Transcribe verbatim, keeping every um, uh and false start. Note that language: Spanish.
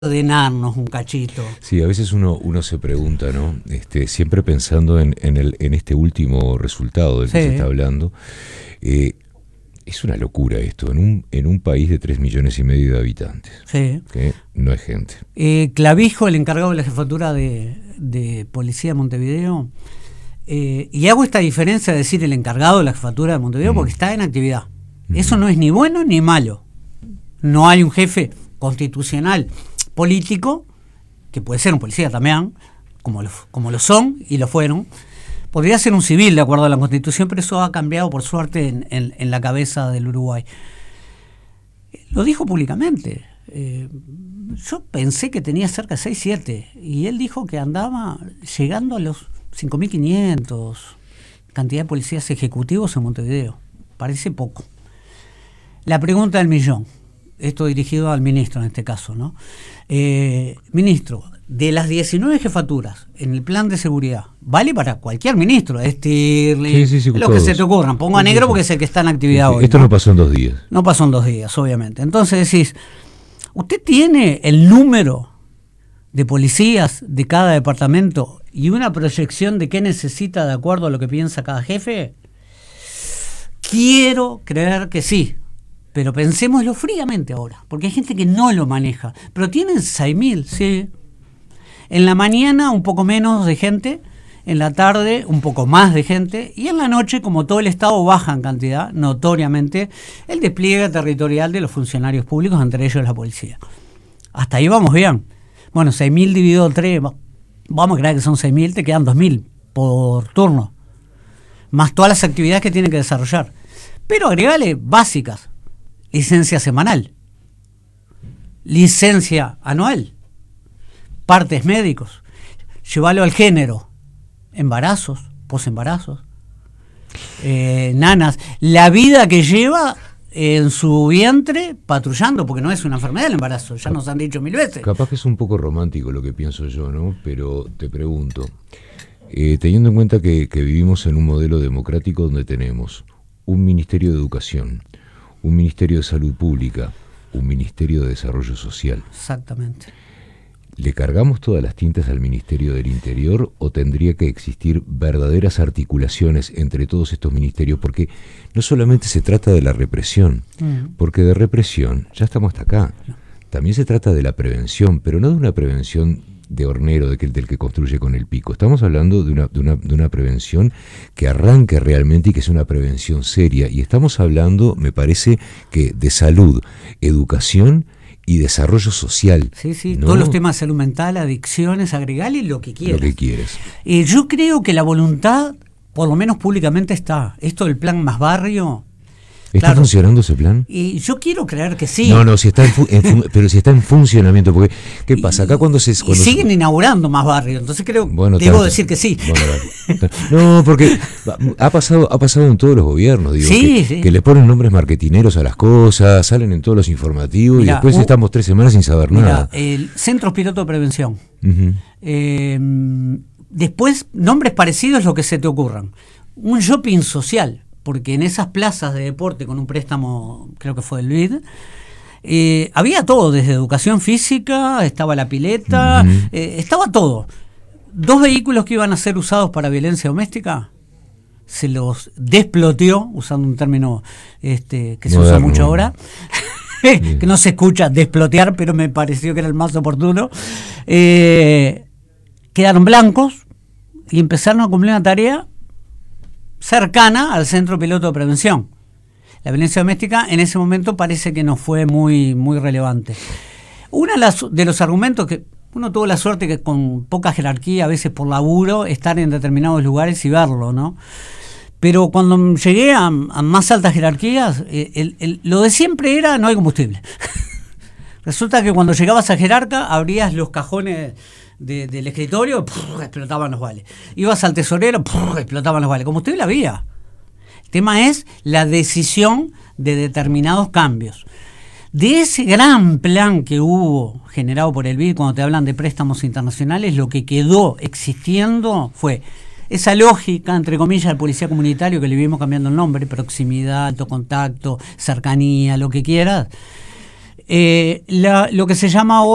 ordenarnos un cachito. Sí, a veces uno, uno se pregunta, ¿no? Este, siempre pensando en, en, el, en este último resultado del sí. que se está hablando. Eh, es una locura esto, en un, en un país de tres millones y medio de habitantes. Sí. Que no es gente. Eh, Clavijo, el encargado de la jefatura de, de Policía de Montevideo, eh, y hago esta diferencia de decir el encargado de la jefatura de Montevideo mm. porque está en actividad. Mm. Eso no es ni bueno ni malo. No hay un jefe constitucional político, que puede ser un policía también, como lo, como lo son y lo fueron, podría ser un civil de acuerdo a la Constitución, pero eso ha cambiado por suerte en, en, en la cabeza del Uruguay. Lo dijo públicamente. Eh, yo pensé que tenía cerca de seis, siete, y él dijo que andaba llegando a los cinco mil quinientos cantidad de policías ejecutivos en Montevideo. Parece poco. La pregunta del millón. Esto dirigido al ministro en este caso, ¿no? Eh, ministro, de las diecinueve jefaturas en el plan de seguridad, vale para cualquier ministro, Stirling, sí, sí, sí, lo todos. que se te ocurran. Pongo a negro sí, sí. porque es el que está en actividad sí, sí. hoy. Esto ¿no? no pasó en dos días. No pasó en dos días, obviamente. Entonces decís, ¿usted tiene el número de policías de cada departamento y una proyección de qué necesita de acuerdo a lo que piensa cada jefe? Quiero creer que sí. Pero pensémoslo fríamente ahora, porque hay gente que no lo maneja. Pero tienen seis mil, sí. En la mañana un poco menos de gente, en la tarde un poco más de gente, y en la noche, como todo el Estado baja en cantidad, notoriamente, el despliegue territorial de los funcionarios públicos, entre ellos la policía. Hasta ahí vamos bien. Bueno, seis mil dividido tres, vamos a creer que son seis mil, te quedan dos mil por turno. Más todas las actividades que tienen que desarrollar. Pero agregale básicas. Licencia semanal, licencia anual, partes médicos, llevarlo al género, embarazos, posembarazos, eh, nanas, la vida que lleva en su vientre patrullando, porque no es una enfermedad el embarazo, ya nos han dicho mil veces. Capaz que es un poco romántico lo que pienso yo, ¿no? Pero te pregunto, eh, teniendo en cuenta que, que vivimos en un modelo democrático donde tenemos un Ministerio de Educación, un Ministerio de Salud Pública, un Ministerio de Desarrollo Social. Exactamente. ¿Le cargamos todas las tintas al Ministerio del Interior o tendría que existir verdaderas articulaciones entre todos estos ministerios? Porque no solamente se trata de la represión, mm. porque de represión ya estamos hasta acá. También se trata de la prevención, pero no de una prevención de hornero, de que, del que construye con el pico. Estamos hablando de una, de, una, de una prevención que arranque realmente y que sea una prevención seria. Y estamos hablando, me parece, que de salud, educación y desarrollo social. Sí, sí, ¿no? Todos los temas de salud mental, adicciones, agregale lo que quieras. Lo que quieras. Eh, yo creo que la voluntad, por lo menos públicamente, está. Esto del plan Más Barrio... ¿Está claro. funcionando ese plan? Y yo quiero creer que sí. No, no, si está en fu- en fu- pero si está en funcionamiento, porque ¿qué pasa? Acá cuando se... Cuando y siguen se... inaugurando más barrios, entonces creo, bueno, debo tanto. decir que sí. Bueno, no, porque ha pasado ha pasado en todos los gobiernos, digo, sí, que, sí. que le ponen nombres marketineros a las cosas, salen en todos los informativos mirá, y después uh, estamos tres semanas sin saber mirá, nada. El Centros Piloto de Prevención. Uh-huh. Eh, después, nombres parecidos lo que se te ocurran. Un shopping social. Porque en esas plazas de deporte con un préstamo, creo que fue del B I D, eh, había todo, desde educación física, estaba la pileta, uh-huh. eh, estaba todo. Dos vehículos que iban a ser usados para violencia doméstica, se los desploteó, usando un término este, que se Moderno. usa mucho ahora, que no se escucha desplotear, pero me pareció que era el más oportuno. Eh, quedaron blancos y empezaron a cumplir una tarea cercana al Centro Piloto de Prevención. La violencia doméstica en ese momento parece que no fue muy, muy relevante. Uno de los argumentos que uno tuvo la suerte que con poca jerarquía, a veces por laburo, estar en determinados lugares y verlo, ¿no? Pero cuando llegué a, a más altas jerarquías, el, el, lo de siempre era no hay combustible. Resulta que cuando llegabas a jerarca, abrías los cajones De, del escritorio, ¡puf!, explotaban los vales. Ibas al tesorero, ¡puf!, explotaban los vales. Combustible había. El tema es la decisión de determinados cambios. De ese gran plan que hubo generado por el B I D, cuando te hablan de préstamos internacionales, lo que quedó existiendo fue esa lógica, entre comillas, del policía comunitario, que le vimos cambiando el nombre, proximidad, alto contacto, cercanía, lo que quieras. Eh, la, lo que se llama